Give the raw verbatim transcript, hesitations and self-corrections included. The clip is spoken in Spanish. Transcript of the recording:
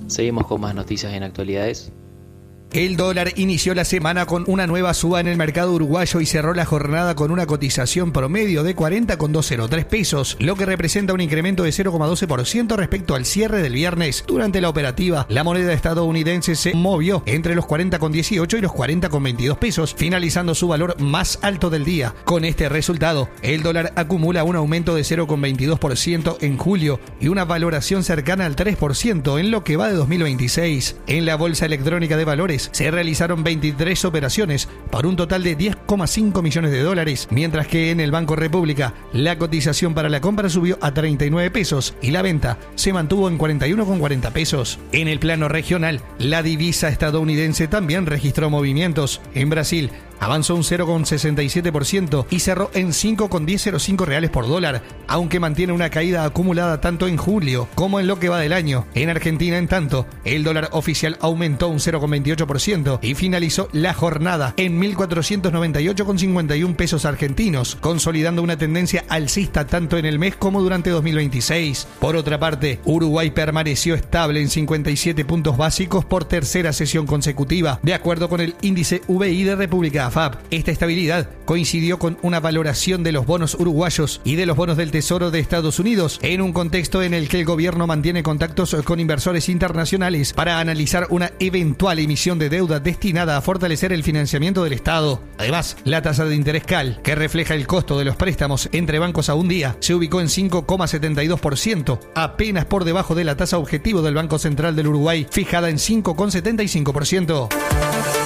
Seguimos con más noticias en actualidades. El dólar inició la semana con una nueva suba en el mercado uruguayo y cerró la jornada con una cotización promedio de cuarenta coma doscientos tres pesos, lo que representa un incremento de cero coma doce por ciento respecto al cierre del viernes. Durante la operativa, la moneda estadounidense se movió entre los cuarenta coma dieciocho y los cuarenta coma veintidós pesos, finalizando su valor más alto del día. Con este resultado, el dólar acumula un aumento de cero coma veintidós por ciento en julio y una valoración cercana al tres por ciento en lo que va de dos mil veintiséis. En la Bolsa Electrónica de Valores se realizaron veintitrés operaciones por un total de diez coma cinco millones de dólares, mientras que en el Banco República la cotización para la compra subió a treinta y nueve pesos y la venta se mantuvo en cuarenta y uno coma cuarenta pesos. En el plano regional, la divisa estadounidense también registró movimientos. En Brasil avanzó un cero coma sesenta y siete por ciento y cerró en cinco coma diez cero cinco reales por dólar, aunque mantiene una caída acumulada tanto en julio como en lo que va del año. En Argentina, en tanto, el dólar oficial aumentó un cero coma veintiocho por ciento y finalizó la jornada en mil cuatrocientos noventa y ocho coma cincuenta y uno pesos argentinos, consolidando una tendencia alcista tanto en el mes como durante dos mil veintiséis. Por otra parte, Uruguay permaneció estable en cincuenta y siete puntos básicos por tercera sesión consecutiva, de acuerdo con el índice V I de República A F A P. Esta estabilidad coincidió con una valoración de los bonos uruguayos y de los bonos del Tesoro de Estados Unidos, en un contexto en el que el gobierno mantiene contactos con inversores internacionales para analizar una eventual emisión de deuda destinada a fortalecer el financiamiento del Estado. Además, la tasa de interés C A L, que refleja el costo de los préstamos entre bancos a un día, se ubicó en cinco coma setenta y dos por ciento, apenas por debajo de la tasa objetivo del Banco Central del Uruguay, fijada en cinco coma setenta y cinco por ciento.